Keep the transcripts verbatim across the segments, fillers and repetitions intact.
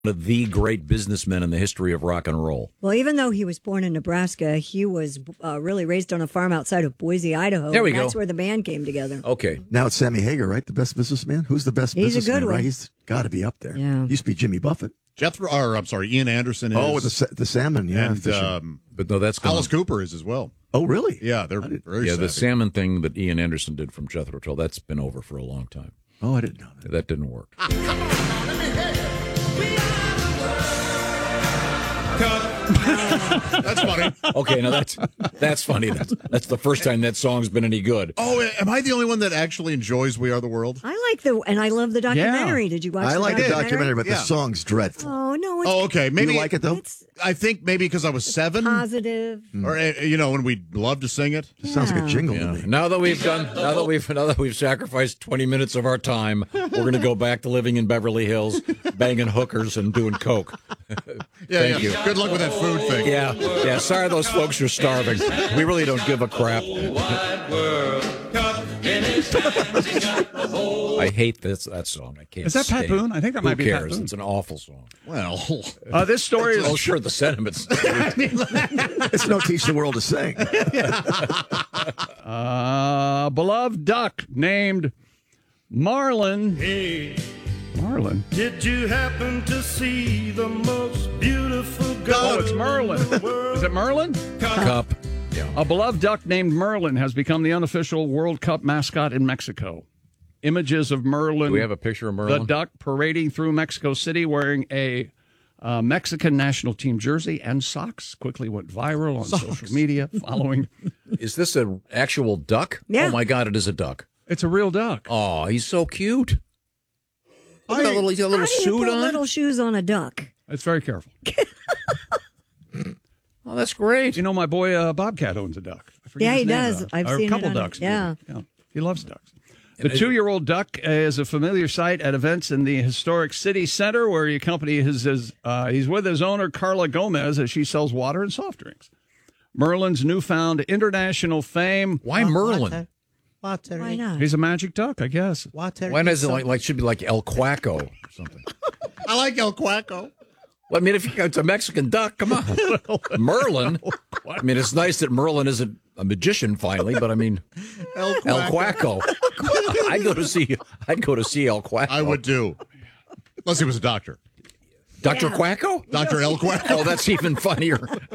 of the great businessmen in the history of rock and roll. Well, even though he was born in Nebraska, he was uh, really raised on a farm outside of Boise, Idaho. There we That's go. That's where the band came together. Okay. Now it's Sammy Hagar, right? The best businessman? Who's the best He's a businessman, good one. right? He's got to be up there. Yeah. Used to be Jimmy Buffett. Jethro, or I'm sorry, Ian Anderson is. Oh, the sa- the salmon, yeah. And fishing. um, But no, that's gonna, Alice Cooper is as well. oh, really? Yeah, they're very yeah, the savvy. salmon thing that Ian Anderson did from Jethro Tull, that's been over for a long time. Oh, I didn't know that. That didn't work. That's funny. Okay, now that's that's funny. That's that's the first time that song's been any good. Oh, am I the only one that actually enjoys We Are the World? I like the, and I love the documentary. Did you watch I the like the documentary? documentary, but Yeah. the song's dreadful. Oh, no. It's Oh, okay. Maybe you like it, though? It's I think maybe because I was seven, positive. or uh, you know, when we love to sing it. It sounds like a jingle Yeah. to me. Now that we've done, now that we've now that we've sacrificed twenty minutes of our time, we're going to go back to living in Beverly Hills, banging hookers and doing coke. Yeah, Thank yeah. you. Good luck with that food thing. Yeah, yeah. Sorry, those folks are starving. We really don't give a crap. I hate this that song. I can't. Is that Pat stand it. Boone? I think that Who might be Pat cares? Boone. It's an awful song. Well, Uh, this story is Oh, sure, the sentiments. It's no teach the world to sing. uh, beloved duck named Marlin. Hey, Marlin. did you happen to see the most beautiful girl? Oh, it's Merlin. Is it Merlin? Cup. Yeah. A beloved duck named Merlin has become the unofficial World Cup mascot in Mexico. Images of Merlin, Do we have a picture of the Merlin? duck, parading through Mexico City wearing a uh, Mexican national team jersey and socks quickly went viral on social media following. Is this an actual duck? Yeah. Oh my God, it is a duck. It's a real duck. Oh, he's so cute. Look at that little, he's got a little How do you suit put on. little shoes on a duck? It's very careful. Oh, that's great. You know, my boy uh, Bobcat owns a duck. I forget Yeah, his he name, does. though. I've Or seen a it couple on- ducks. yeah. maybe. yeah. He loves ducks. The two-year-old duck is a familiar sight at events in the historic city center, where he accompanies his, his uh, he's with his owner Carla Gomez as she sells water and soft drinks. Merlin's newfound international fame. Why Merlin? Water. Why not? He's a magic duck, I guess. Water. Why does it like like should be like El Quaco or something? I like El Quaco. Well, I mean, if it's a Mexican duck, come on, Merlin. I mean, it's nice that Merlin isn't a magician finally, but I mean, El Quaco. El Quaco. I'd go to see. I'd go to see El Quaco. I would do. Unless he was a doctor. Doctor Quaco. Doctor El Quaco. Oh, that's even funnier.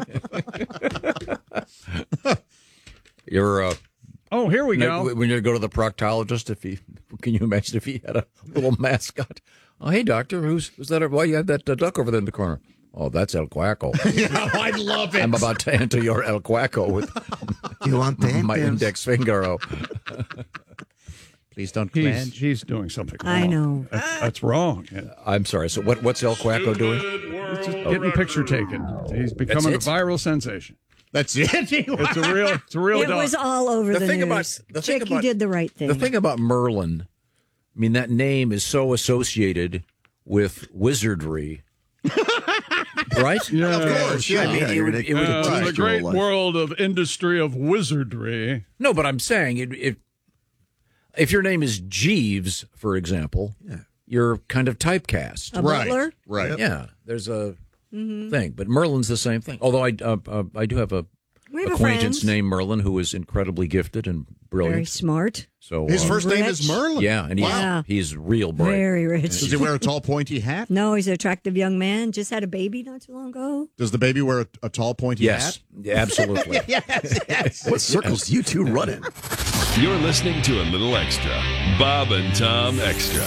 You're. Uh, Oh, here we Now, go. when you go to the proctologist, if he can you imagine if he had a little mascot? Oh, hey doctor, who's who's that? Why you have that uh, duck over there in the corner? Oh, that's El Quaco. Yeah, I love it. I'm about to enter your El Quaco with You want the my impulse? index finger. Oh. Please don't He's, cringe. he's doing something wrong. I know. That's, that's wrong. Yeah. I'm sorry. So what? What's El Quaco doing? Just getting picture taken. He's becoming a That's it? viral sensation. That's it. It's a real, it's a real It duck. was all over The the, thing news. about- the thing Chick, you about- did the right thing. The thing about Merlin, I mean, that name is so associated with wizardry. Right? Yeah. Of course, yeah. I mean, it would, it would Uh, Right. the great Life. world of industry of wizardry. No, but I'm saying it, it, if your name is Jeeves, for example, you're kind of typecast. A Right. butler? Right. Yeah, there's a thing, but Merlin's the same thing. Although I uh, uh, I do have a We have a acquaintance friend. named Merlin who is incredibly gifted and Very brilliant. smart. So His uh, first name Rich. is Merlin. yeah, and he's Wow. he's real bright. Very rich. Does he wear a tall, pointy hat? No, he's an attractive young man. Just had a baby not too long ago. Does the baby wear a, a tall, pointy Yes, hat? yeah, absolutely. Yes, yes. What circles do you two run in? You're listening to a little extra. Bob and Tom Extra.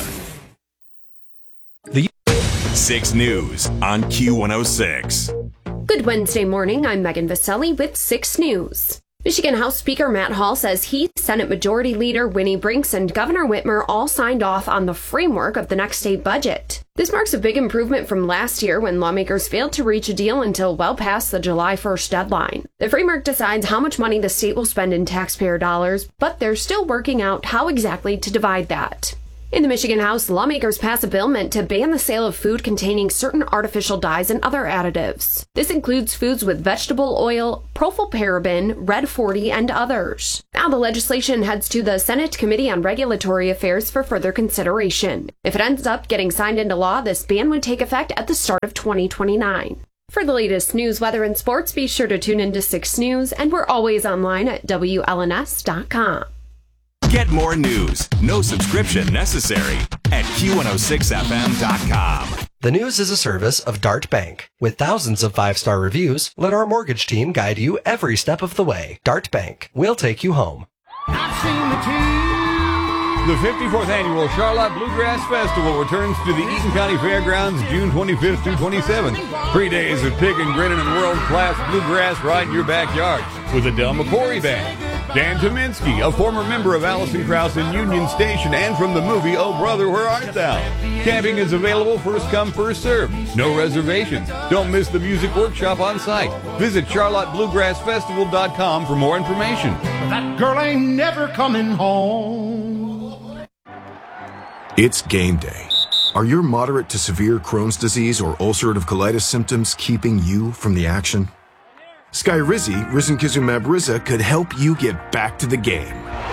six News on Q one oh six. Good Wednesday morning. I'm Megan Vaselli with six News. Michigan House Speaker Matt Hall says he, Senate Majority Leader Winnie Brinks, and Governor Whitmer all signed off on the framework of the next state budget. This marks a big improvement from last year when lawmakers failed to reach a deal until well past the July first deadline. The framework decides how much money the state will spend in taxpayer dollars, but they're still working out how exactly to divide that. In the Michigan House, lawmakers pass a bill meant to ban the sale of food containing certain artificial dyes and other additives. This includes foods with vegetable oil, propylparaben, red forty, and others. Now the legislation heads to the Senate Committee on Regulatory Affairs for further consideration. If it ends up getting signed into law, this ban would take effect at the start of twenty twenty-nine. For the latest news, weather, and sports, be sure to tune into six News, and we're always online at W L N S dot com. Get more news, no subscription necessary, at Q one oh six F M dot com. The News is a service of Dart Bank. With thousands of five-star reviews, let our mortgage team guide you every step of the way. Dart Bank. We'll take you home. I've seen the team. The fifty-fourth Annual Charlotte Bluegrass Festival returns to the Eaton County Fairgrounds June twenty-fifth through twenty-seventh. Three days of picking, grinning, and world-class bluegrass right in your backyard with the Del McCoury Band. Dan Tominski, a former member of Alison Krauss and Union Station and from the movie Oh Brother, Where Art Thou? Camping is available first come, first serve. No reservations. Don't miss the music workshop on site. Visit charlotte bluegrass festival dot com for more information. That girl ain't never coming home. It's game day. Are your moderate to severe Crohn's disease or ulcerative colitis symptoms keeping you from the action? Skyrizi, risankizumab Riza, could help you get back to the game.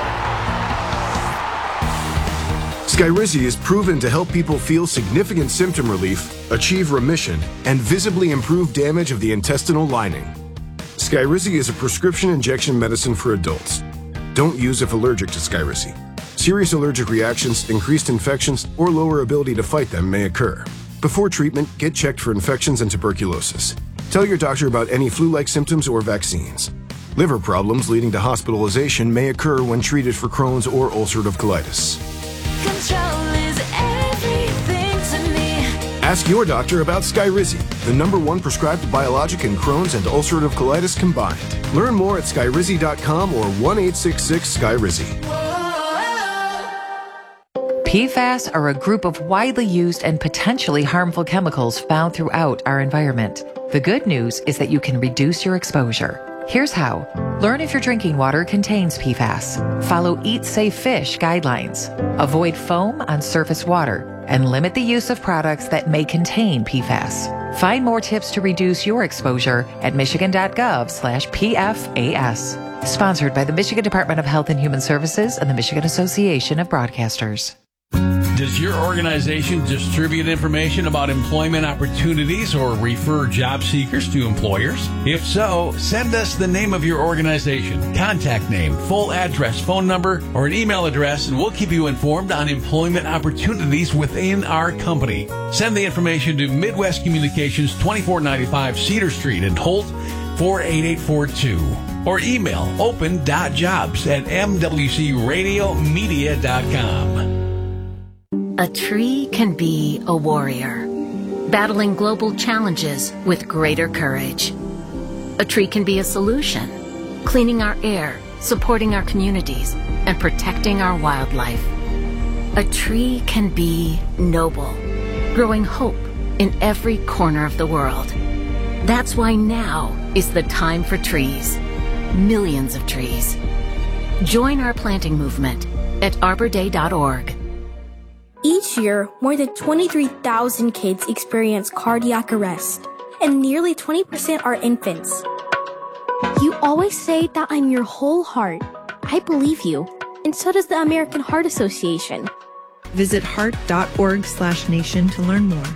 Skyrizi is proven to help people feel significant symptom relief, achieve remission, and visibly improve damage of the intestinal lining. Skyrizi is a prescription injection medicine for adults. Don't use if allergic to Skyrizi. Serious allergic reactions, increased infections, or lower ability to fight them may occur. Before treatment, get checked for infections and tuberculosis. Tell your doctor about any flu-like symptoms or vaccines. Liver problems leading to hospitalization may occur when treated for Crohn's or ulcerative colitis. Control is everything to me. Ask your doctor about Skyrizi, the number one prescribed biologic in Crohn's and ulcerative colitis combined. Learn more at skyrizi dot com or one eight six six Skyrizi. P FAS are a group of widely used and potentially harmful chemicals found throughout our environment. The good news is that you can reduce your exposure. Here's how. Learn if your drinking water contains P FAS. Follow Eat Safe Fish guidelines. Avoid foam on surface water and limit the use of products that may contain P FAS. Find more tips to reduce your exposure at michigan.gov slash PFAS. Sponsored by the Michigan Department of Health and Human Services and the Michigan Association of Broadcasters. Does your organization distribute information about employment opportunities or refer job seekers to employers? If so, send us the name of your organization, contact name, full address, phone number, or an email address, and we'll keep you informed on employment opportunities within our company. Send the information to Midwest Communications, twenty-four ninety-five Cedar Street in Holt, four eight eight four two. Or email open dot jobs at m w c radio media dot com. A tree can be a warrior, battling global challenges with greater courage. A tree can be a solution, cleaning our air, supporting our communities, and protecting our wildlife. A tree can be noble, growing hope in every corner of the world. That's why now is the time for trees. Millions of trees. Join our planting movement at arbor day dot org. Each year, more than twenty-three thousand kids experience cardiac arrest, and nearly twenty percent are infants. You always say that I'm your whole heart. I believe you, and so does the American Heart Association. Visit heart dot org slash nation to learn more.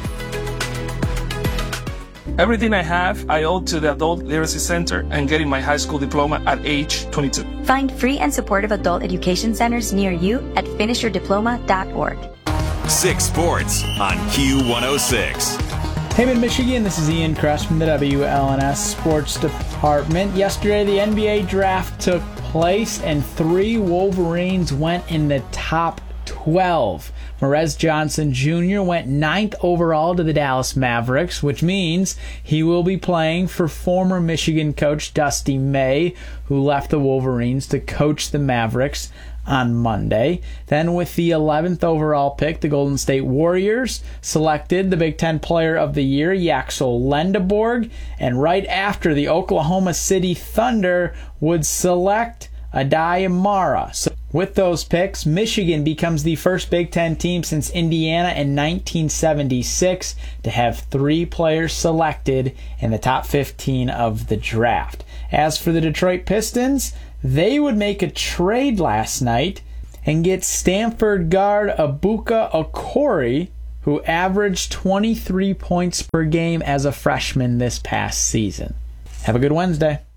Everything I have, I owe to the Adult Literacy Center and getting my high school diploma at age twenty-two. Find free and supportive adult education centers near you at finish your diploma dot org. Six Sports on Q one oh six. Hey, Mid-Michigan, this is Ian Kress from the W L N S Sports Department. Yesterday, the N B A draft took place, and three Wolverines went in the top twelve. Marez Johnson Junior went ninth overall to the Dallas Mavericks, which means he will be playing for former Michigan coach Dusty May, who left the Wolverines to coach the Mavericks on Monday. Then with the eleventh overall pick, the Golden State Warriors selected the Big Ten Player of the Year, Yaxel Lendeborg, and right after, the Oklahoma City Thunder would select Adai Mara. So With those picks, Michigan becomes the first Big Ten team since Indiana in nineteen seventy-six to have three players selected in the top fifteen of the draft. As for the Detroit Pistons, they would make a trade last night and get Stanford guard Ibuka Okori, who averaged twenty-three points per game as a freshman this past season. Have a good Wednesday.